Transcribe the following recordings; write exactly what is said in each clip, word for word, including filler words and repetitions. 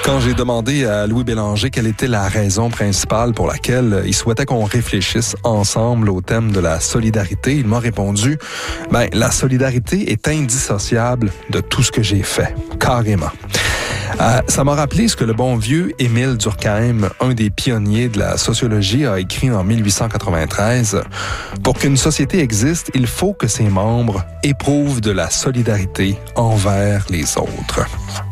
Quand j'ai demandé à Louis Bélanger quelle était la raison principale pour laquelle il souhaitait qu'on réfléchisse ensemble au thème de la solidarité, il m'a répondu « Ben, la solidarité est indissociable de tout ce que j'ai fait, carrément. » Euh, ça m'a rappelé ce que le bon vieux Émile Durkheim, un des pionniers de la sociologie, a écrit en mille huit cent quatre-vingt-treize. « Pour qu'une société existe, il faut que ses membres éprouvent de la solidarité envers les autres. »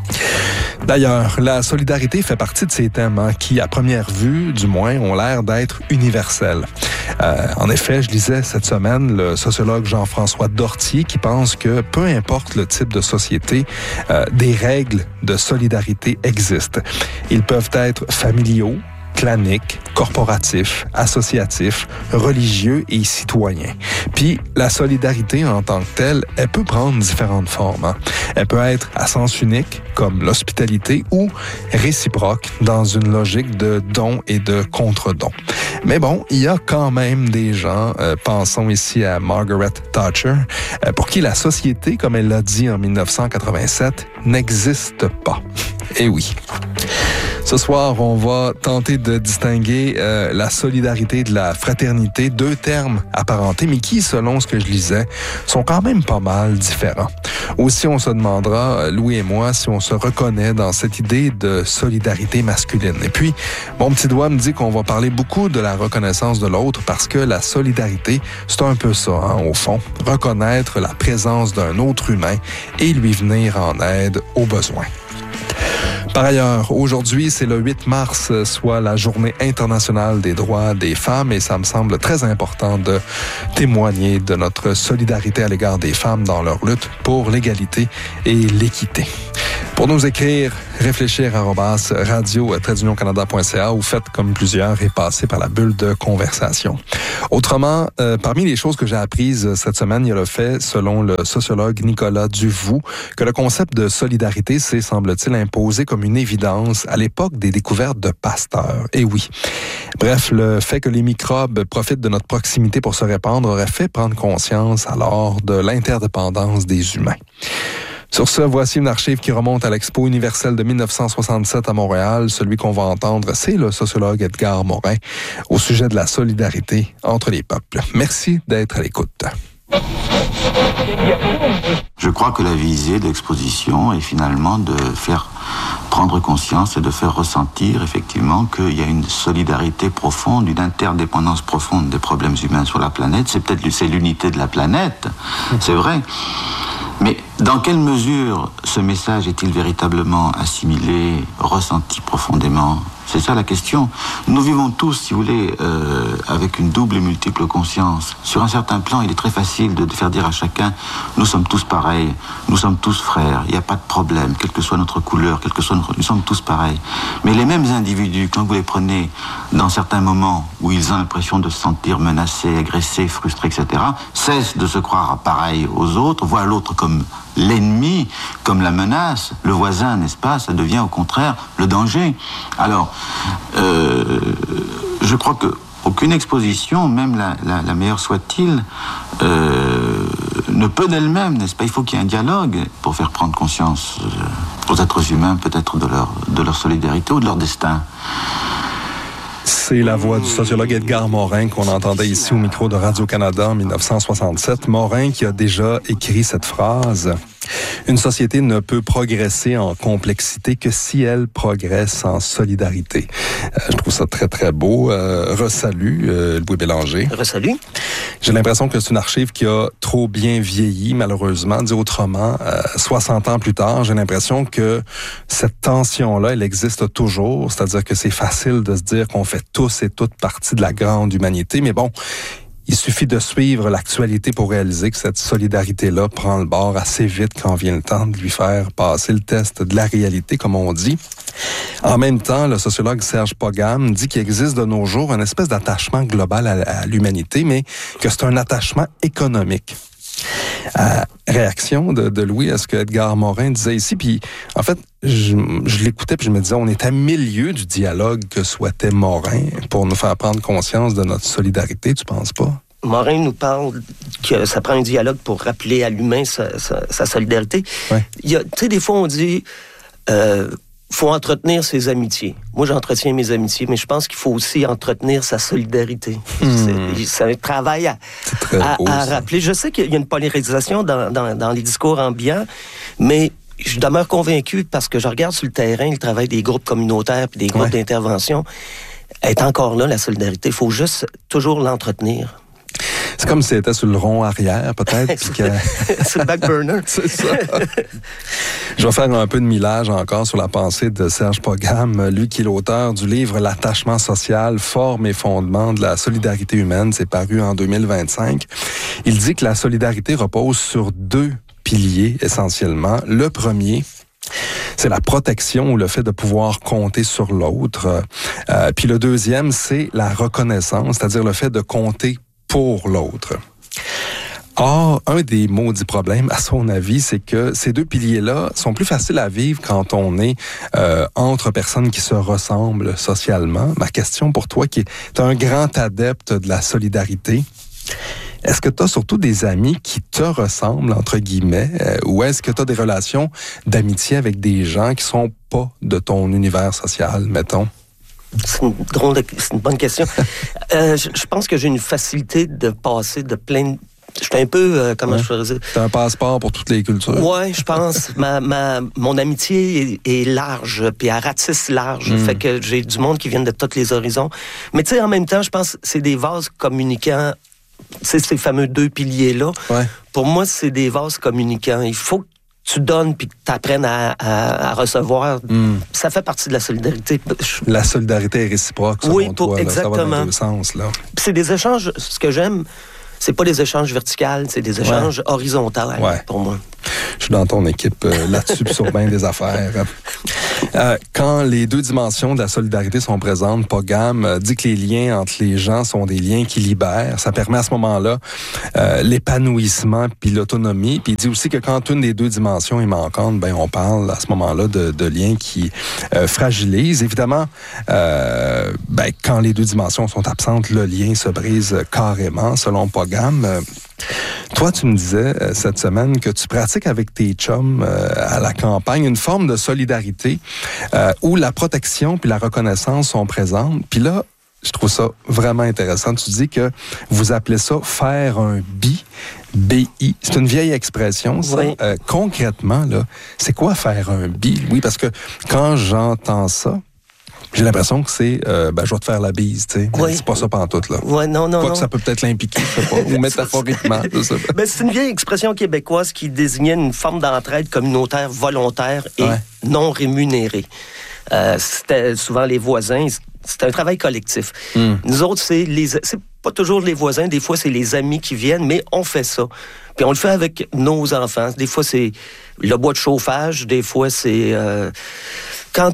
D'ailleurs, la solidarité fait partie de ces thèmes hein, qui, à première vue, du moins, ont l'air d'être universels. Euh, en effet, je lisais cette semaine le sociologue Jean-François Dortier qui pense que, peu importe le type de société, euh, des règles de solidarité existent. Ils peuvent être familiaux, claniques, corporatifs, associatifs, religieux et citoyens. Puis, la solidarité en tant que telle, elle peut prendre différentes formes. Hein. Elle peut être à sens unique, comme l'hospitalité, ou réciproque, dans une logique de don et de contre-don. Mais bon, il y a quand même des gens, euh, pensons ici à Margaret Thatcher, euh, pour qui la société, comme elle l'a dit en mille neuf cent quatre-vingt-sept, n'existe pas. Eh oui. Ce soir, on va tenter de distinguer euh, la solidarité de la fraternité, deux termes apparentés, mais qui, selon ce que je lisais, sont quand même pas mal différents. Aussi, on se demandera, Louis et moi, si on se reconnaît dans cette idée de solidarité masculine. Et puis, mon petit doigt me dit qu'on va parler beaucoup de la reconnaissance de l'autre parce que la solidarité, c'est un peu ça, hein, au fond. Reconnaître la présence d'un autre humain et lui venir en aide aux besoins. Par ailleurs, aujourd'hui, c'est le huit mars, soit la Journée internationale des droits des femmes, et ça me semble très important de témoigner de notre solidarité à l'égard des femmes dans leur lutte pour l'égalité et l'équité. Pour nous écrire, réfléchir arobase radio tiret union canada point c a ou faites comme plusieurs et passez par la bulle de conversation. Autrement, euh, parmi les choses que j'ai apprises cette semaine, il y a le fait, selon le sociologue Nicolas Duvaux, que le concept de solidarité s'est, semble-t-il, imposé comme une évidence à l'époque des découvertes de Pasteur. Et oui. Bref, le fait que les microbes profitent de notre proximité pour se répandre aurait fait prendre conscience alors de l'interdépendance des humains. Sur ce, voici une archive qui remonte à l'Expo universelle de mille neuf cent soixante-sept à Montréal. Celui qu'on va entendre, c'est le sociologue Edgar Morin au sujet de la solidarité entre les peuples. Merci d'être à l'écoute. Je crois que la visée de l'exposition est finalement de faire prendre conscience et de faire ressentir effectivement qu'il y a une solidarité profonde, une interdépendance profonde des problèmes humains sur la planète. C'est peut-être c'est l'unité de la planète, c'est vrai. Mais dans quelle mesure ce message est-il véritablement assimilé, ressenti profondément ? C'est ça la question. Nous vivons tous, si vous voulez, euh, avec une double et multiple conscience. Sur un certain plan, il est très facile de faire dire à chacun « nous sommes tous pareils, nous sommes tous frères, il n'y a pas de problème, quelle que soit notre couleur, quelle que soit notre... nous sommes tous pareils ». Mais les mêmes individus, quand vous les prenez dans certains moments où ils ont l'impression de se sentir menacés, agressés, frustrés, et cetera, cessent de se croire pareils aux autres, voient l'autre comme l'ennemi, comme la menace, le voisin, n'est-ce pas ? Ça devient au contraire le danger. Alors, euh, je crois que aucune exposition, même la, la, la meilleure soit-il, euh, ne peut d'elle-même, n'est-ce pas ? Il faut qu'il y ait un dialogue pour faire prendre conscience aux êtres humains, peut-être de leur, de leur solidarité ou de leur destin. C'est la voix du sociologue Edgar Morin qu'on entendait ici au micro de Radio-Canada en mille neuf cent soixante-sept. Morin qui a déjà écrit cette phrase. Une société ne peut progresser en complexité que si elle progresse en solidarité. Euh, je trouve ça très, très beau. Euh, Resalut, euh, Louis Bélanger. Resalut. J'ai l'impression que c'est une archive qui a trop bien vieilli, malheureusement. Dit autrement, euh, soixante ans plus tard, j'ai l'impression que cette tension-là, elle existe toujours. C'est-à-dire que c'est facile de se dire qu'on fait tous et toutes partie de la grande humanité. Mais bon, il suffit de suivre l'actualité pour réaliser que cette solidarité-là prend le bord assez vite quand vient le temps de lui faire passer le test de la réalité, comme on dit. En même temps, le sociologue Serge Pogam dit qu'il existe de nos jours une espèce d'attachement global à, à l'humanité, mais que c'est un attachement économique. Euh, réaction de, de Louis à ce que Edgar Morin disait ici, puis en fait, je, je l'écoutais puis je me disais, on est à milieu du dialogue que souhaitait Morin pour nous faire prendre conscience de notre solidarité, tu penses pas? Morin nous parle que ça prend un dialogue pour rappeler à l'humain sa, sa, sa solidarité. Ouais. Il y a, tu sais, des fois on dit, euh, faut entretenir ses amitiés. Moi, j'entretiens mes amitiés, mais je pense qu'il faut aussi entretenir sa solidarité. Hmm. C'est, c'est un travail à, à, beau, à rappeler. Je sais qu'il y a une polarisation dans, dans, dans les discours ambiants, mais je demeure convaincu parce que je regarde sur le terrain le travail des groupes communautaires puis des groupes ouais. d'intervention. Est encore là, la solidarité. Il faut juste toujours l'entretenir. C'est comme si c'était sur le rond arrière, peut-être. Puis que... c'est le back burner. C'est ça. Je vais faire un peu de millage encore sur la pensée de Serge Pogam, lui qui est l'auteur du livre « L'attachement social, forme et fondement de la solidarité humaine ». C'est paru en deux mille vingt-cinq. Il dit que la solidarité repose sur deux piliers essentiellement. Le premier, c'est la protection ou le fait de pouvoir compter sur l'autre. Euh, puis le deuxième, c'est la reconnaissance, c'est-à-dire le fait de compter pour l'autre. Or, un des maudits problèmes, à son avis, c'est que ces deux piliers-là sont plus faciles à vivre quand on est euh, entre personnes qui se ressemblent socialement. Ma question pour toi, qui est un grand adepte de la solidarité, est-ce que tu as surtout des amis qui te ressemblent, entre guillemets, euh, ou est-ce que tu as des relations d'amitié avec des gens qui sont pas de ton univers social, mettons? C'est une drôle de, c'est une bonne question. euh, je, je pense que j'ai une facilité de passer de plein de... Je suis un peu, euh, comment ouais. je pourrais dire... T'as un passeport pour toutes les cultures. Ouais, je pense. ma, ma, mon amitié est, est large, puis elle ratisse large. Mm. Fait que j'ai du monde qui vient de tous les horizons. Mais tu sais, en même temps, je pense que c'est des vases communicants. C'est ces fameux deux piliers-là. Ouais. Pour moi, c'est des vases communicants. Il faut que tu donnes puis que tu apprennes à, à, à recevoir. Mm. Ça fait partie de la solidarité. Je... La solidarité est réciproque, selon oui, pour, toi. Exactement. Là, ça va dans les deux sens, là. C'est des échanges, ce que j'aime, c'est pas des échanges verticaux, c'est des échanges ouais. horizontaux ouais. pour moi. Je suis dans ton équipe euh, là-dessus sur bien des affaires. Euh, quand les deux dimensions de la solidarité sont présentes, Pogam euh, dit que les liens entre les gens sont des liens qui libèrent. Ça permet à ce moment-là euh, l'épanouissement puis l'autonomie. Puis il dit aussi que quand une des deux dimensions est manquante, ben on parle à ce moment-là de, de liens qui euh, fragilisent. Évidemment, euh, ben, quand les deux dimensions sont absentes, le lien se brise carrément, selon Pogam. Euh, Toi, tu me disais euh, cette semaine que tu pratiques avec tes chums euh, à la campagne une forme de solidarité euh, où la protection puis la reconnaissance sont présentes. Puis là, je trouve ça vraiment intéressant. Tu dis que vous appelez ça « faire un bi ». B I. C'est une vieille expression, ça. Oui. Euh, concrètement, là, c'est quoi faire un bi? Oui, parce que quand j'entends ça, j'ai l'impression que c'est, euh, ben, je vais te faire la bise, tu sais. Oui. C'est pas ça pantoute, là. Ouais, non, non, Quoi non. que ça peut peut-être l'impliquer, je sais pas, ou métaphoriquement, je sais pas. Ben, c'est une vieille expression québécoise qui désignait une forme d'entraide communautaire volontaire et ouais. non rémunérée. Euh, c'était souvent les voisins. C'est un travail collectif. Mm. Nous autres, c'est les, c'est pas toujours les voisins. Des fois, c'est les amis qui viennent, mais on fait ça. Puis on le fait avec nos enfants. Des fois, c'est le bois de chauffage. Des fois, c'est... Euh, quand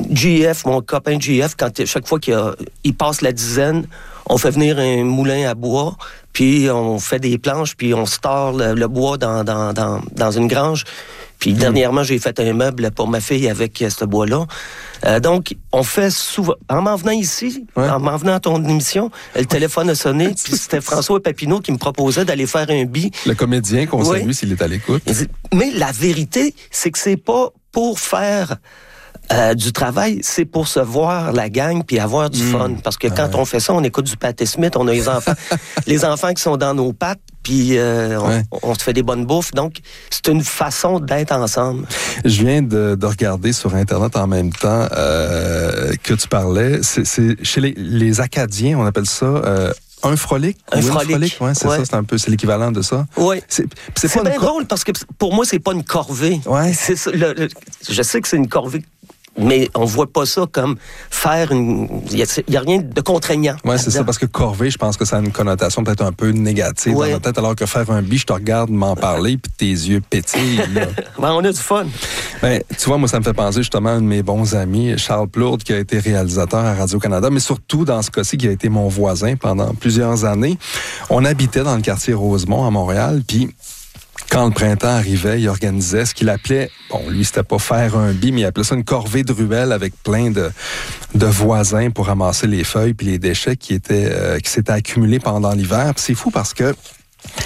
G F, mon copain G F, quand, chaque fois qu'il a, il passe la dizaine, on fait venir un moulin à bois, puis on fait des planches, puis on store le, le bois dans, dans, dans, dans une grange. Puis mmh. dernièrement, j'ai fait un meuble pour ma fille avec ce bois-là. Euh, donc, on fait souvent... En m'en venant ici, ouais. en m'en venant à ton émission, le téléphone a sonné, puis c'était François Papineau qui me proposait d'aller faire un bi. Le comédien qu'on oui. salue s'il est à l'écoute. Mais la vérité, c'est que c'est pas pour faire... Euh, du travail, c'est pour se voir la gang puis avoir du mmh. fun. Parce que quand ouais. on fait ça, on écoute du Patti Smith, on a les enfants, les enfants qui sont dans nos pattes, puis euh, on, ouais. on se fait des bonnes bouffes. Donc, c'est une façon d'être ensemble. Je viens de, de regarder sur Internet en même temps euh, que tu parlais. C'est, c'est chez les, les Acadiens, on appelle ça... Euh, Un frolic? Un oui, frolic. Un frolic, ouais, c'est ouais. ça, c'est un peu, c'est l'équivalent de ça. Oui. C'est, c'est, c'est pas bien drôle parce que pour moi, c'est pas une corvée. Ouais. C'est ça, le, le, je sais que c'est une corvée, mais on voit pas ça comme faire une... Il y, y a rien de contraignant. Oui, c'est ça, parce que corvée, je pense que ça a une connotation peut-être un peu négative ouais. dans notre tête, alors que faire un bi, je te regarde m'en parler, puis tes yeux pétillent. Là. Ben, on a du fun. Ben, tu vois, moi, ça me fait penser justement à un de mes bons amis, Charles Plourde, qui a été réalisateur à Radio-Canada, mais surtout, dans ce cas-ci, qui a été mon voisin pendant plusieurs années. On habitait dans le quartier Rosemont, à Montréal, puis... Quand le printemps arrivait, il organisait ce qu'il appelait, bon, lui, c'était pas faire un bi, mais il appelait ça une corvée de ruelles avec plein de, de voisins pour ramasser les feuilles puis les déchets qui étaient, euh, qui s'étaient accumulés pendant l'hiver. Puis c'est fou parce que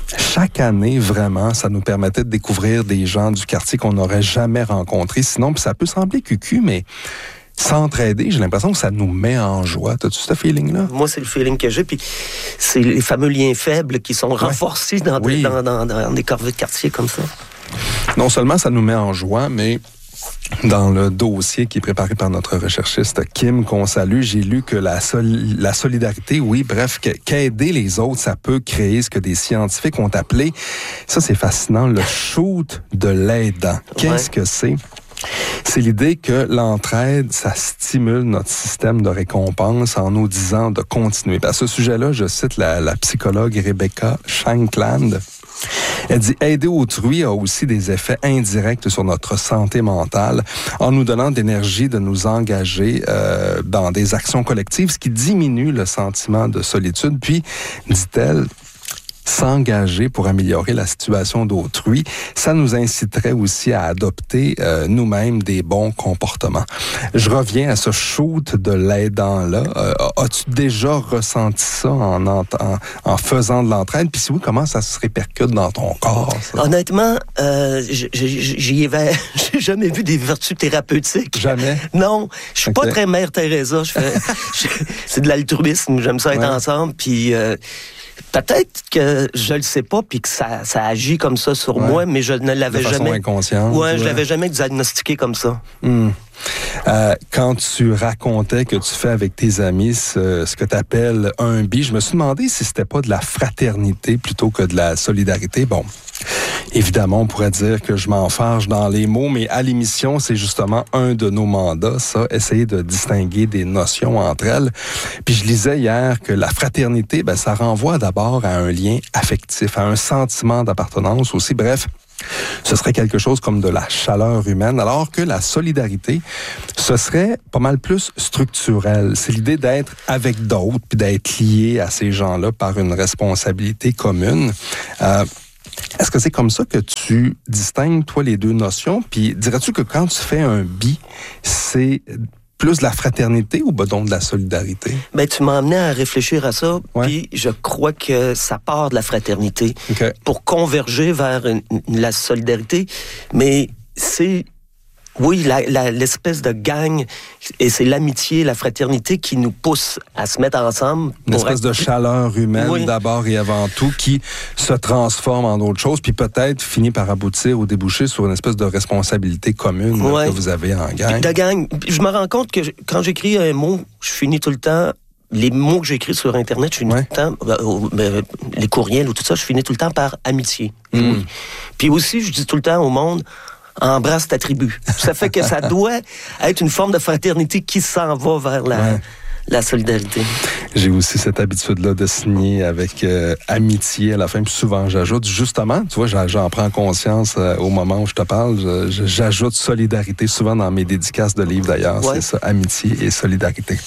chaque année, vraiment, ça nous permettait de découvrir des gens du quartier qu'on n'aurait jamais rencontrés. Sinon, puis ça peut sembler cucu, mais s'entraider, j'ai l'impression que ça nous met en joie. T'as-tu ce feeling-là? Moi, c'est le feeling que j'ai. Puis c'est les fameux liens faibles qui sont ouais. renforcés dans, oui. des, dans, dans, dans des quartiers comme ça. Non seulement ça nous met en joie, mais dans le dossier qui est préparé par notre recherchiste Kim, qu'on salue, j'ai lu que la, sol- la solidarité, oui, bref, que, qu'aider les autres, ça peut créer ce que des scientifiques ont appelé, ça c'est fascinant, le shoot de l'aidant. Qu'est-ce ouais. que c'est? C'est l'idée que l'entraide, ça stimule notre système de récompense en nous disant de continuer. À ce sujet-là, je cite la, la psychologue Rebecca Shankland. Elle dit « Aider autrui a aussi des effets indirects sur notre santé mentale en nous donnant d'énergie de nous engager euh, dans des actions collectives, ce qui diminue le sentiment de solitude. » Puis, dit-elle, s'engager pour améliorer la situation d'autrui, ça nous inciterait aussi à adopter euh, nous-mêmes des bons comportements. Je reviens à ce shoot de l'aidant-là. Euh, as-tu déjà ressenti ça en, en, en faisant de l'entraide? Puis si oui, comment ça se répercute dans ton corps? Ça? Honnêtement, euh, j'y avais, j'ai jamais vu des vertus thérapeutiques. Jamais? Non, je suis okay. pas très Mère Teresa. Je fais, je, c'est de l'altruisme. J'aime ça être ouais. ensemble. Puis euh, peut-être que je le sais pas, puis que ça, ça agit comme ça sur ouais. moi, mais je ne l'avais de façon jamais. inconsciente. Ouais, je ouais. l'avais jamais diagnostiqué comme ça. Mmh. Euh, quand tu racontais que tu fais avec tes amis ce, ce que tu appelles un bi, je me suis demandé si c'était pas de la fraternité plutôt que de la solidarité. Bon, évidemment, on pourrait dire que je m'enfarge dans les mots, mais à l'émission, c'est justement un de nos mandats, ça, essayer de distinguer des notions entre elles. Puis je lisais hier que la fraternité, ben, ça renvoie d'abord à un lien affectif, à un sentiment d'appartenance aussi. Bref, ce serait quelque chose comme de la chaleur humaine, alors que la solidarité, ce serait pas mal plus structurel. C'est l'idée d'être avec d'autres, puis d'être lié à ces gens-là par une responsabilité commune. Euh, Est-ce que c'est comme ça que tu distingues, toi, les deux notions? Puis dirais-tu que quand tu fais un bi, c'est plus de la fraternité ou ben donc de la solidarité? Ben, tu m'as amené à réfléchir à ça, ouais. Puis je crois que ça part de la fraternité okay. pour converger vers une, une, la solidarité, mais c'est... Oui, la, la, l'espèce de gang, et c'est l'amitié, la fraternité qui nous pousse à se mettre ensemble. Une espèce être... de chaleur humaine, oui. d'abord et avant tout, qui se transforme en d'autres choses, puis peut-être finit par aboutir ou déboucher sur une espèce de responsabilité commune ouais. que vous avez en gang. De gang. Je me rends compte que je, quand j'écris un mot, je finis tout le temps... Les mots que j'écris sur Internet, je finis ouais. tout le temps, euh, euh, les courriels ou tout ça, je finis tout le temps par amitié. Mm. Oui. Puis aussi, je dis tout le temps au monde... embrasse ta tribu. Ça fait que ça doit être une forme de fraternité qui s'en va vers la, ouais. la solidarité. J'ai aussi cette habitude-là de signer avec euh, amitié à la fin. Puis souvent, j'ajoute justement, tu vois, j'en prends conscience euh, au moment où je te parle, je, j'ajoute solidarité souvent dans mes dédicaces de livres d'ailleurs. Ouais. C'est ça, amitié et solidarité.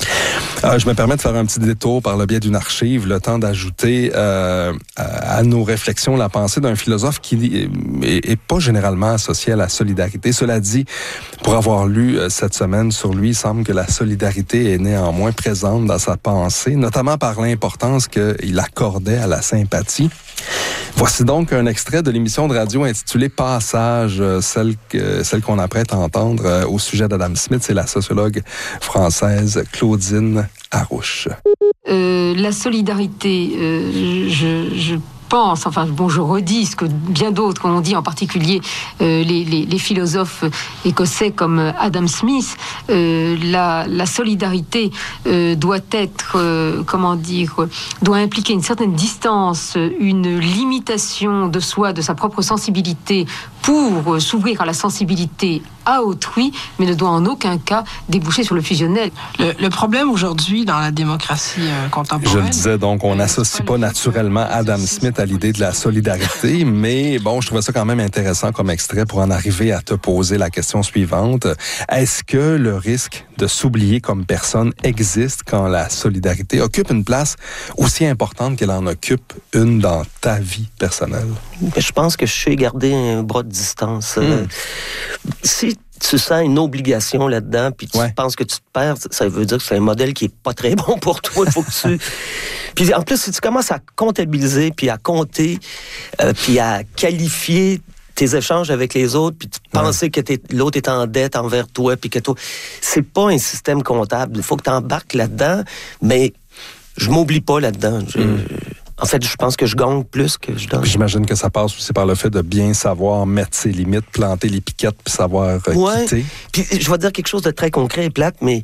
Euh, je me permets de faire un petit détour par le biais d'une archive, le temps d'ajouter euh, à, à nos réflexions la pensée d'un philosophe qui est, est pas généralement associé à la solidarité. Cela dit, pour avoir lu euh, cette semaine sur lui, il semble que la solidarité est néanmoins présente dans sa pensée, notamment par l'importance qu'il accordait à la sympathie. Voici donc un extrait de l'émission de radio intitulée Passage, celle, que, celle qu'on apprête à entendre euh, au sujet d'Adam Smith. C'est la sociologue française Claudine Harouche. Euh, la solidarité, euh, je... je... pense, enfin bon, je redis ce que bien d'autres ont dit, en particulier euh, les, les, les philosophes écossais comme Adam Smith, euh, la, la solidarité euh, doit être, euh, comment dire, doit impliquer une certaine distance, une limitation de soi, de sa propre sensibilité pour euh, s'ouvrir à la sensibilité à autrui, mais ne doit en aucun cas déboucher sur le fusionnel. Le, le problème aujourd'hui dans la démocratie euh, contemporaine... Je le disais, donc, on n'associe pas naturellement Adam Smith à l'idée de la solidarité, mais bon, je trouvais ça quand même intéressant comme extrait pour en arriver à te poser la question suivante. Est-ce que le risque de s'oublier comme personne existe quand la solidarité occupe une place aussi importante qu'elle en occupe une dans ta vie personnelle? Je pense que je sais garder un bras de distance. Mm. Euh, si tu sens une obligation là-dedans, puis tu ouais. penses que tu te perds, ça veut dire que c'est un modèle qui est pas très bon pour toi. Il faut que tu... Puis en plus, si tu commences à comptabiliser, puis à compter, euh, puis à qualifier tes échanges avec les autres, puis tu ouais. penser que t'es, l'autre est en dette envers toi, puis que toi... C'est pas un système comptable. Il faut que tu embarques là-dedans, mais je m'oublie pas là-dedans. Je... Mm. En fait, je pense que je gagne plus que je donne. J'imagine que ça passe aussi par le fait de bien savoir mettre ses limites, planter les piquettes, puis savoir euh, ouais. quitter. Puis je vais te dire quelque chose de très concret et plate, mais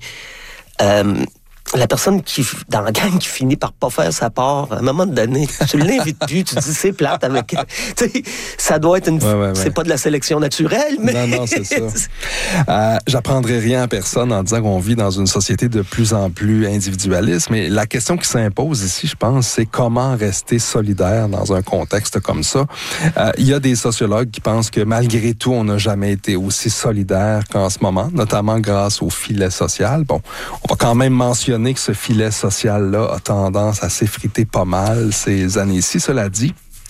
euh, la personne qui dans la gang qui finit par pas faire sa part, à un moment donné, tu l'invites plus, tu dis c'est plate avec... Tu sais, ça doit être une... Ouais, ouais, ouais. C'est pas de la sélection naturelle, mais... Non, non, c'est ça. euh, j'apprendrai rien à personne en disant qu'on vit dans une société de plus en plus individualiste, mais la question qui s'impose ici, je pense, c'est comment rester solidaire dans un contexte comme ça. Euh, il y a des sociologues qui pensent que malgré tout, on n'a jamais été aussi solidaire qu'en ce moment, notamment grâce au filet social. Bon, on va quand même mentionner que ce filet social-là a tendance à s'effriter pas mal ces années-ci. Cela dit,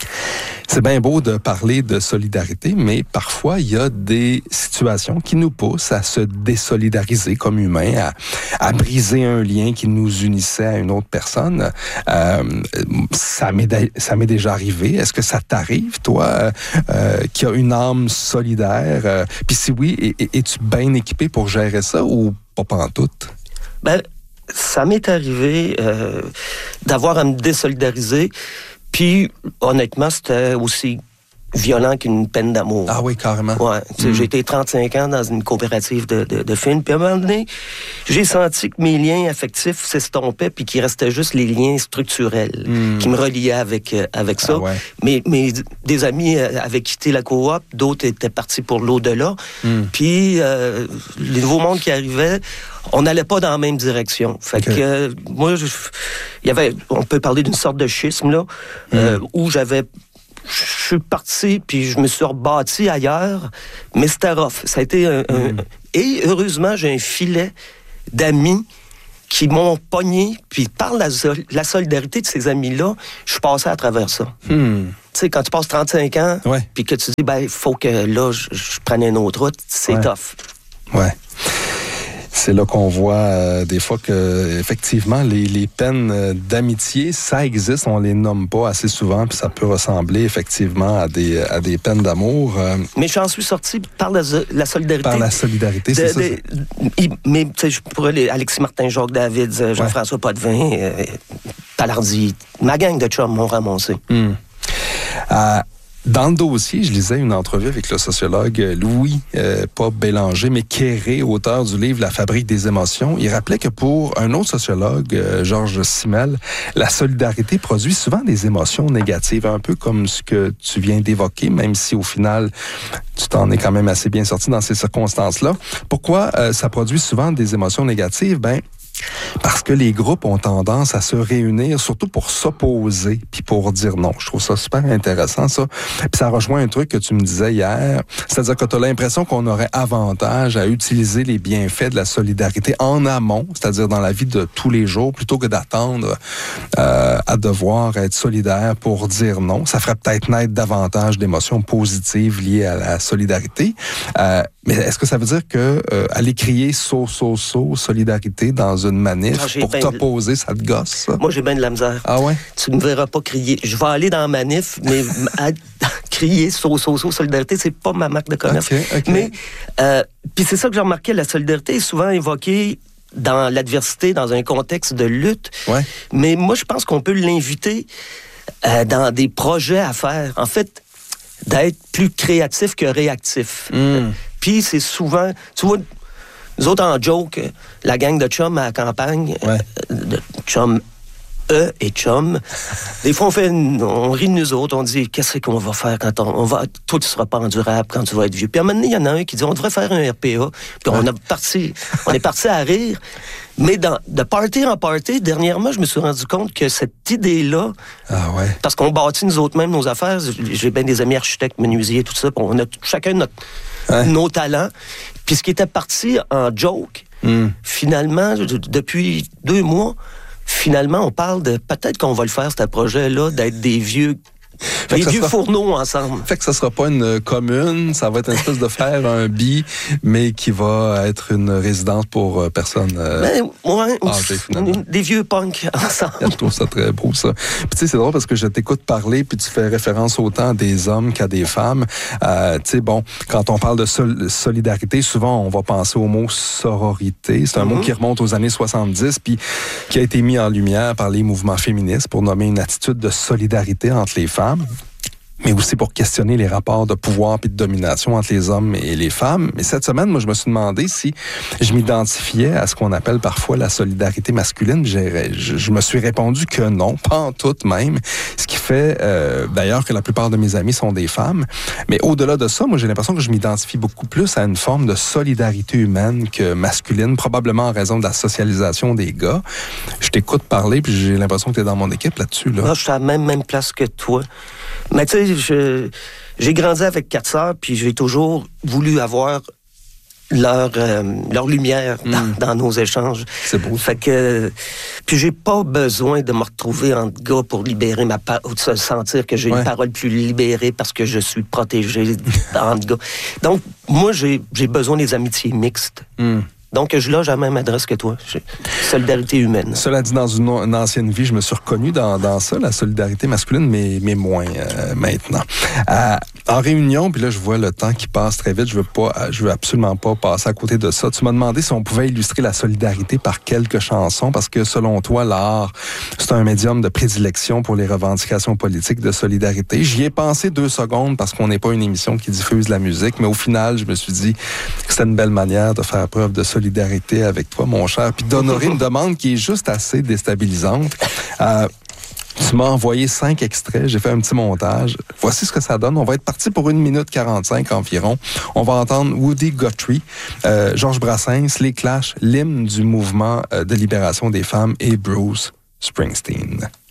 c'est bien beau de parler de solidarité, mais parfois, il y a des situations qui nous poussent à se désolidariser comme humains, à, à briser un lien qui nous unissait à une autre personne. Euh, ça, m'est, ça m'est déjà arrivé. Est-ce que ça t'arrive, toi, euh, qui a une âme solidaire? Euh, Puis si oui, es-tu bien équipé pour gérer ça ou pas pantoute? Ben, ça m'est arrivé euh, d'avoir à me désolidariser. Puis, honnêtement, c'était aussi violent qu'une peine d'amour. Ah oui, carrément. Ouais. Mm. J'ai été trente-cinq ans dans une coopérative de, de, de films. Puis à un moment donné, j'ai senti que mes liens affectifs s'estompaient puis qu'il restait juste les liens structurels mm. qui me reliaient avec, euh, avec ça. Ah ouais. Mais, mais des amis avaient quitté la coop, d'autres étaient partis pour l'au-delà. Mm. Puis euh, les nouveaux mondes qui arrivaient, on n'allait pas dans la même direction. Fait okay. que euh, moi, il y avait, on peut parler d'une sorte de schisme là, mm. euh, où j'avais je suis parti, puis je me suis rebâti ailleurs, mais c'était rough. Ça a été un... Mm. un... Et heureusement, j'ai un filet d'amis qui m'ont pogné, puis par la, la solidarité de ces amis-là, je suis passé à travers ça. Mm. Tu sais, quand tu passes trente-cinq ans, ouais. puis que tu dis, ben, il faut que là, je, je prenne une autre route, c'est ouais. tough. Ouais. C'est là qu'on voit euh, des fois que effectivement les, les peines euh, d'amitié, ça existe, on les nomme pas assez souvent, puis ça peut ressembler effectivement à des à des peines d'amour. Euh, mais j'en suis sorti par la, la solidarité. Par la solidarité, de, c'est ça. De, il, mais tu sais, je pourrais les Alexis Martin, Jacques David, Jean-François ouais. Potvin, euh, Palardi, ma gang de chums m'ont ramassé. Mm. Euh, Dans le dossier, je lisais une entrevue avec le sociologue Louis, euh, pas Bélanger, mais Quéré, auteur du livre « La fabrique des émotions ». Il rappelait que pour un autre sociologue, euh, Georges Simmel, la solidarité produit souvent des émotions négatives, un peu comme ce que tu viens d'évoquer, même si au final, tu t'en es quand même assez bien sorti dans ces circonstances-là. Pourquoi euh, ça produit souvent des émotions négatives? Ben, parce que les groupes ont tendance à se réunir, surtout pour s'opposer, puis pour dire non. Je trouve ça super intéressant, ça. Puis ça rejoint un truc que tu me disais hier, c'est-à-dire que tu as l'impression qu'on aurait avantage à utiliser les bienfaits de la solidarité en amont, c'est-à-dire dans la vie de tous les jours, plutôt que d'attendre euh, à devoir être solidaire pour dire non. Ça ferait peut-être naître davantage d'émotions positives liées à la solidarité. Euh, mais est-ce que ça veut dire que euh, aller crier « so, so, so », solidarité dans une manif ah, pour t'opposer, de... ça te gosse, ça? Moi, j'ai bien de la misère. Ah ouais? Tu ne me verras pas crier. Je vais aller dans la manif, mais à... crier so, so, so, solidarité, c'est pas ma marque de commerce. Okay, okay. Mais, euh, puis c'est ça que j'ai remarqué, la solidarité est souvent évoquée dans l'adversité, dans un contexte de lutte. Ouais. Mais moi, je pense qu'on peut l'inviter euh, dans des projets à faire. En fait, d'être plus créatif que réactif. Mm. Puis c'est souvent... Tu vois, nous autres, en joke, la gang de chums à la campagne, ouais. de chums E et chums, des fois, on fait une, on rit de nous autres, on dit, qu'est-ce qu'on va faire quand on, on va... Toi, tu seras pas endurable quand tu vas être vieux. Puis à un moment donné, il y en a un qui dit, on devrait faire un R P A. Puis ouais. on, a parti, on est parti à rire. Mais dans, de party en party, dernièrement, je me suis rendu compte que cette idée-là, ah ouais. parce qu'on bâtit nous autres mêmes nos affaires, j'ai bien des amis architectes, menuisiers, tout ça, on a chacun notre, ouais. nos talents. Puis ce qui était parti en joke, mm. finalement, depuis deux mois, finalement, on parle de peut-être qu'on va le faire, ce projet-là, d'être des vieux Les vieux sera... fourneaux ensemble. Fait que ça sera pas une commune, ça va être une espèce de faire un bi, mais qui va être une résidence pour euh, personnes... Euh... Ben, ouais, âgées, finalement. Des vieux punks ensemble. Je trouve ça très beau, ça. Puis tu sais, c'est drôle parce que je t'écoute parler, puis tu fais référence autant à des hommes qu'à des femmes. Euh, tu sais, bon, quand on parle de sol- solidarité, souvent, on va penser au mot sororité. C'est un mm-hmm. mot qui remonte aux années soixante-dix, puis qui a été mis en lumière par les mouvements féministes pour nommer une attitude de solidarité entre les femmes, mais aussi pour questionner les rapports de pouvoir et de domination entre les hommes et les femmes. Mais cette semaine, moi, je me suis demandé si je m'identifiais à ce qu'on appelle parfois la solidarité masculine. J'ai, je, je me suis répondu que non, pas en tout même, ce qui fait euh, d'ailleurs que la plupart de mes amis sont des femmes. Mais au-delà de ça, moi, j'ai l'impression que je m'identifie beaucoup plus à une forme de solidarité humaine que masculine, probablement en raison de la socialisation des gars. Je t'écoute parler, puis j'ai l'impression que tu es dans mon équipe là-dessus. Là. Moi, je suis à la même, même place que toi. Mais tu sais, Je, j'ai grandi avec quatre sœurs, puis j'ai toujours voulu avoir leur, euh, leur lumière dans, mm. dans nos échanges. C'est beau. Fait que, puis j'ai pas besoin de me retrouver entre gars pour libérer ma parole, ou de sentir que j'ai ouais. une parole plus libérée parce que je suis protégé entre gars. Donc, moi, j'ai, j'ai besoin des amitiés mixtes. Mm. Donc, je loge à la même adresse que toi. Solidarité humaine. Cela dit, dans une, une ancienne vie, je me suis reconnu dans, dans ça, la solidarité masculine, mais, mais moins euh, maintenant. Euh, en réunion, puis là, je vois le temps qui passe très vite. Je veux pas, je veux absolument pas passer à côté de ça. Tu m'as demandé si on pouvait illustrer la solidarité par quelques chansons, parce que selon toi, l'art, c'est un médium de prédilection pour les revendications politiques de solidarité. J'y ai pensé deux secondes parce qu'on n'est pas une émission qui diffuse la musique, mais au final, je me suis dit que c'était une belle manière de faire preuve de solidarité solidarité avec toi, mon cher, puis d'honorer une demande qui est juste assez déstabilisante. Euh, tu m'as envoyé cinq extraits, j'ai fait un petit montage. Voici ce que ça donne. On va être parti pour une minute quarante-cinq environ. On va entendre Woody Guthrie, euh, Georges Brassens, Les Clash, l'hymne du mouvement de libération des femmes et Bruce Springsteen.